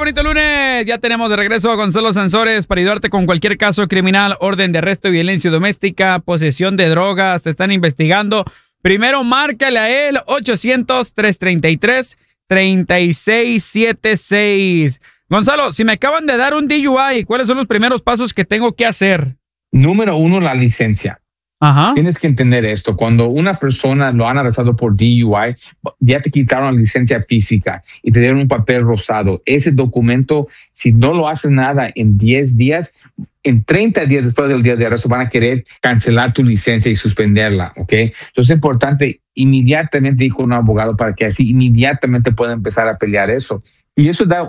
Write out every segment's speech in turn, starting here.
bonito lunes. Ya tenemos de regreso a Gonzalo Sansores para ayudarte con cualquier caso criminal, orden de arresto y violencia doméstica, posesión de drogas, te están investigando. Primero, márcale a él, 800-333-3676. Gonzalo, si me acaban de dar un DUI, ¿cuáles son los primeros pasos que tengo que hacer? Número 1, la licencia. Ajá. Tienes que entender esto. Cuando una persona lo han arrestado por DUI, ya te quitaron la licencia física y te dieron un papel rosado. Ese documento, si no lo haces nada en 10 días, en 30 días después del día de arresto van a querer cancelar tu licencia y suspenderla, ¿ok? Entonces es importante inmediatamente ir con un abogado para que así inmediatamente pueda empezar a pelear eso. Y eso da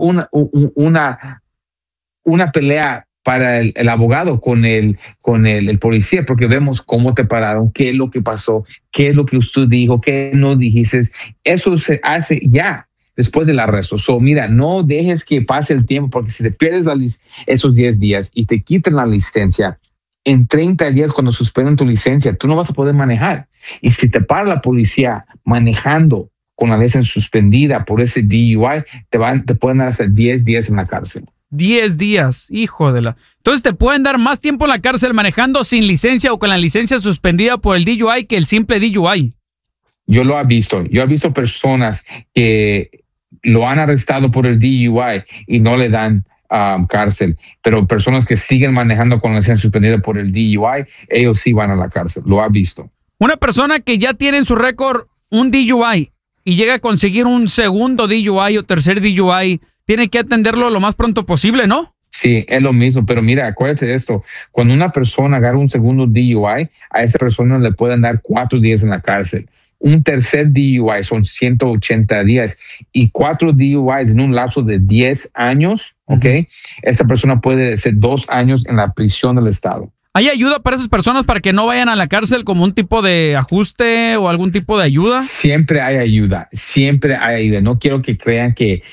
una pelea para el abogado con el policía, porque vemos cómo te pararon, qué es lo que pasó, qué es lo que usted dijo, qué no dijiste. Eso se hace ya después del arresto. Mira, no dejes que pase el tiempo, porque si te pierdes esos 10 días y te quitan la licencia, en 30 días cuando suspenden tu licencia, tú no vas a poder manejar. Y si te para la policía manejando con la licencia suspendida por ese DUI, te pueden dar hasta 10 días en la cárcel. 10 días, hijo de la... Entonces te pueden dar más tiempo en la cárcel manejando sin licencia o con la licencia suspendida por el DUI que el simple DUI. Yo lo he visto. Yo he visto personas que lo han arrestado por el DUI y no le dan cárcel, pero personas que siguen manejando con la licencia suspendida por el DUI, ellos sí van a la cárcel. Lo he visto. Una persona que ya tiene en su récord un DUI y llega a conseguir un segundo DUI o tercer DUI, tiene que atenderlo lo más pronto posible, ¿no? Sí, es lo mismo, pero mira, acuérdate de esto. Cuando una persona agarra un segundo DUI, a esa persona le pueden dar 4 días en la cárcel. Un tercer DUI son 180 días y 4 DUIs en un lapso de 10 años, ¿ok? Esa persona puede ser 2 años en la prisión del estado. ¿Hay ayuda para esas personas para que no vayan a la cárcel, como un tipo de ajuste o algún tipo de ayuda? Siempre hay ayuda, siempre hay ayuda. No quiero que crean que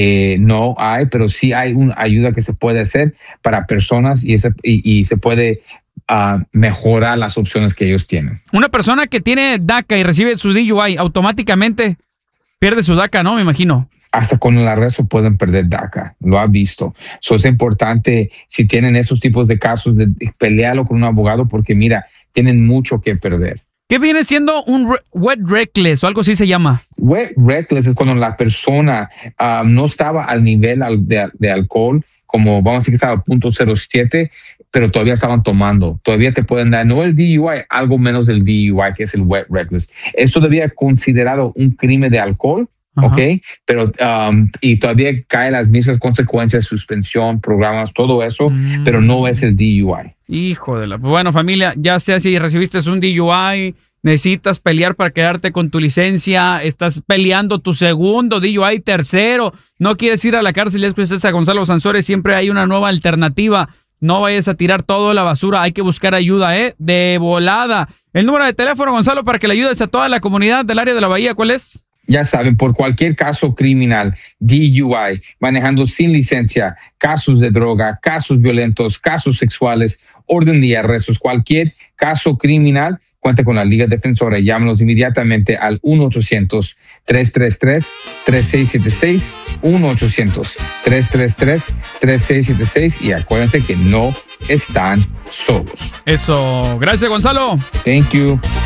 no hay, pero sí hay una ayuda que se puede hacer para personas y se puede mejorar las opciones que ellos tienen. Una persona que tiene DACA y recibe su DUI, automáticamente pierde su DACA, ¿no? Me imagino. Hasta con el arresto pueden perder DACA, lo ha visto. Es importante, si tienen esos tipos de casos, de pelearlo con un abogado, porque mira, tienen mucho que perder. ¿Qué viene siendo un wet reckless o algo así se llama? Wet reckless es cuando la persona no estaba al nivel de alcohol, como vamos a decir que estaba a 0.07, pero todavía estaban tomando. Todavía te pueden dar, no el DUI, algo menos del DUI, que es el wet reckless. Esto debía considerado un crimen de alcohol. Ok, pero y todavía cae las mismas consecuencias, suspensión, programas, todo eso, pero no es el DUI. Hijo de la... Bueno, familia, ya sea si recibiste un DUI, necesitas pelear para quedarte con tu licencia, estás peleando tu segundo DUI, tercero, no quieres ir a la cárcel, ya escuchaste a Gonzalo Sansores, siempre hay una nueva alternativa. No vayas a tirar todo a la basura, hay que buscar ayuda, de volada. El número de teléfono, Gonzalo, para que le ayudes a toda la comunidad del área de la Bahía, ¿cuál es? Ya saben, por cualquier caso criminal, DUI, manejando sin licencia, casos de droga, casos violentos, casos sexuales, orden de arrestos, cualquier caso criminal, cuenta con la Liga Defensora. Llámenos inmediatamente al 1-800-333-3676, 1-800-333-3676 y acuérdense que no están solos. Eso. Gracias, Gonzalo. Thank you.